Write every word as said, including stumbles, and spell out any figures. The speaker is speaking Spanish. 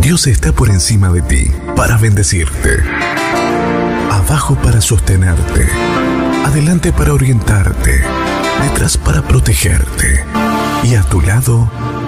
Dios está por encima de ti para bendecirte, abajo para sostenerte, adelante para orientarte, detrás para protegerte y a tu lado